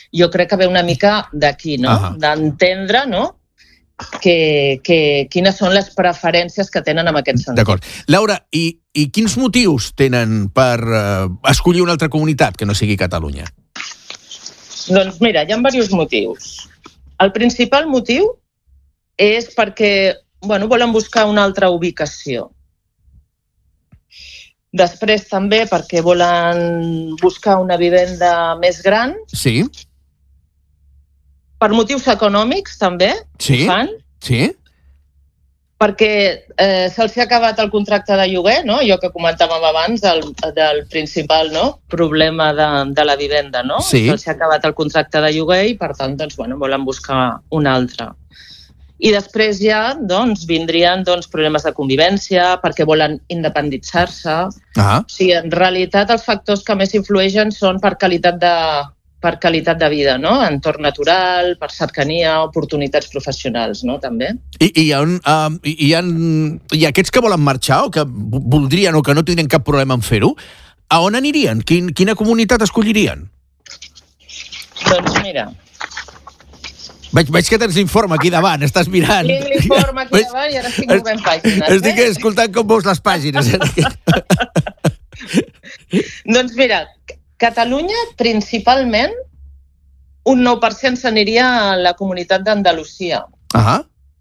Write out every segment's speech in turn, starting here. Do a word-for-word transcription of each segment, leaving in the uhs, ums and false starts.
jo crec que ve una mica d'aquí, no? Uh-huh. D'entendre, no?, que, que, quines són les preferències que tenen en aquest sentit. D'acord. Laura, i, i quins motius tenen per uh, escollir una altra comunitat que no sigui Catalunya? Doncs mira, hi ha diversos motius. El principal motiu és perquè, bueno, volen buscar una altra ubicació. Després també perquè volen buscar una vivenda més gran. Sí. Per motius econòmics, també, sí, fan. Sí. Perquè eh, se'ls ha acabat el contracte de lloguer, no? Allò que comentàvem abans del, del principal, no?, problema de, de la vivenda, no? Sí. Se'ls ha acabat el contracte de lloguer i, per tant, doncs, bueno, volen buscar un altre. I després ja doncs, vindrien doncs, problemes de convivència, perquè volen independitzar-se. Ah. O sigui, en realitat, els factors que més influeixen són per qualitat de... per qualitat de vida, no? Entorn natural, per cercania, oportunitats professionals, no? També. I, i, hi ha un, uh, hi, ha, hi ha aquests que volen marxar o que voldrien o que no tindrien cap problema en fer-ho, a on anirien? Quin, quina comunitat escollirien? Doncs mira... Veig, veig que tens l'informe aquí davant, estàs mirant. Tinc l'informe aquí davant i ara estic movent pàgines. Estic eh? escoltant com veus les pàgines. Doncs mira... Catalunya, principalment, un nou per cent s'aniria a la comunitat d'Andalusia. Ah.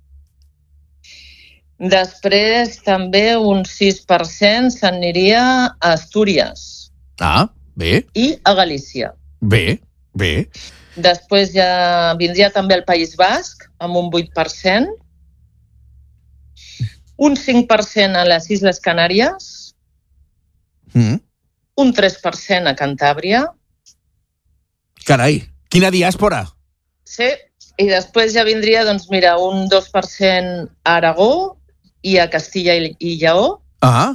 Després, també, un sis per cent s'aniria a Astúries. Ah, bé. I a Galícia. Bé, bé. Després ja vindria també el País Basc, amb un vuit per cent. Un cinc per cent a les Isles Canàries. Mm. Un tres per cent a Cantàbria. Carai, quina diàspora! Sí, i després ja vindria, doncs mira, un dos per cent a Aragó i a Castilla i Lleó. Ah.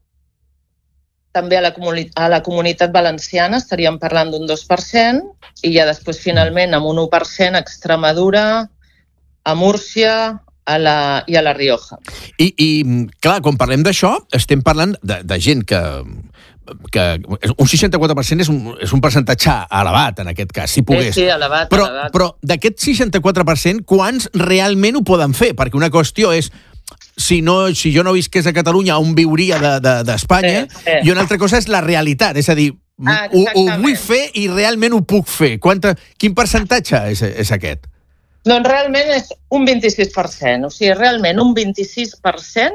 També a la, comuni- a la comunitat valenciana estaríem parlant d'un dos per cent i ja després finalment amb un u per cent a Extremadura, a Múrcia a la, i a la Rioja. I, i clar, quan parlem d'això, estem parlant de, de gent que... que un seixanta-quatre per cent és un, és un percentatge elevat, en aquest cas, si pogués. Sí, sí, elevat, però, elevat. Però d'aquest seixanta-quatre per cent, quants realment ho poden fer? Perquè una qüestió és, si, no, si jo no visqués a Catalunya, on viuria d'Espanya, de, de, sí, sí. I una altra cosa és la realitat, és a dir, ah, ho, ho vull fer i realment ho puc fer. Quanta, quin percentatge és, és aquest? Doncs realment és un vint-i-sis per cent. O sigui, realment un vint-i-sis per cent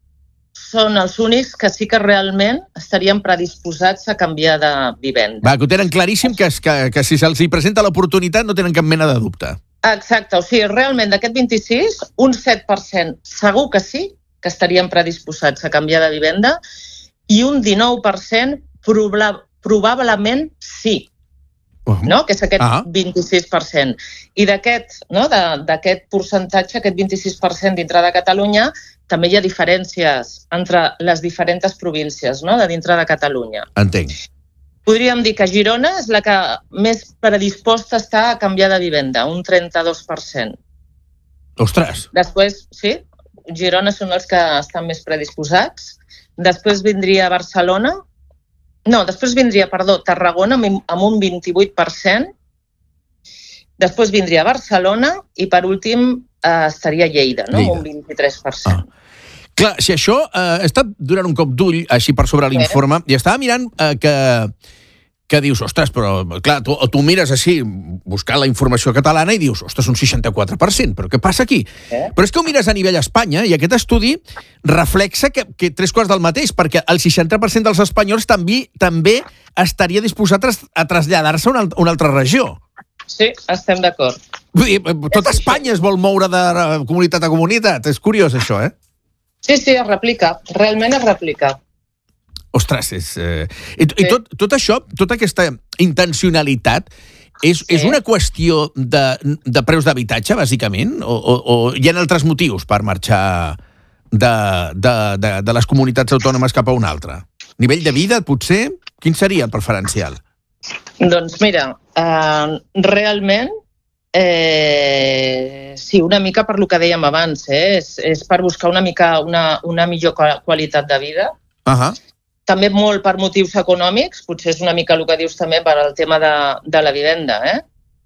són els únics que sí que realment estarien predisposats a canviar de vivenda. Va, que ho tenen claríssim, que, que, que si se'ls presenta l'oportunitat no tenen cap mena de dubte. Exacte, o sigui, realment d'aquest vint-i-sis, un set per cent segur que sí, que estarien predisposats a canviar de vivenda, i un dinou per cent proba- probablement sí. Uh-huh. No? Que és aquest uh-huh. vint-i-sis per cent. I d'aquest, no? d'aquest percentatge, aquest vint-i-sis per cent dintre de Catalunya, també hi ha diferències entre les diferents províncies, no? De dintre de Catalunya. Entenc. Podríem dir que Girona és la que més predisposta està a canviar de vivenda, un trenta-dos per cent. Ostres! Després, sí, Girona són els que estan més predisposats. Després vindria Barcelona, No, després vindria, perdó, Tarragona amb un vint-i-vuit per cent. Després vindria Barcelona i, per últim, eh, estaria Lleida, no? Lleida. Un vint-i-tres per cent. Ah. Clar, si això... Eh, he estat donant un cop d'ull així per sobre l'informe i estava mirant eh, que, que dius, ostres, però clar, tu, tu mires així, buscant la informació catalana i dius, ostres, un seixanta-quatre per cent, però què passa aquí? Eh? Però és que ho mires a nivell Espanya i aquest estudi reflexa que, que tres quarts del mateix, perquè el seixanta per cent dels espanyols també també estaria disposat a traslladar-se a una, una altra regió. Sí, estem d'acord. Vull dir, tot Espanya es vol moure de comunitat a comunitat. És curiós, això, eh? Sí, sí, es replica. Realment es replica. Ostres, és... Eh... I, sí. i tot, tot això, tota aquesta intencionalitat, és, sí. és una qüestió de, de preus d'habitatge, bàsicament? O, o, o hi ha altres motius per marxar de, de, de, de les comunitats autònomes cap a una altra? Nivell de vida, potser? Quin seria el preferencial? Doncs mira, eh, realment, eh, sí, una mica per lo que dèiem abans, eh, és, és per buscar una mica una, una millor qualitat de vida. Ahà. Uh-huh. També molt per motius econòmics, potser és una mica el que dius també per al tema de, de la vivenda, eh?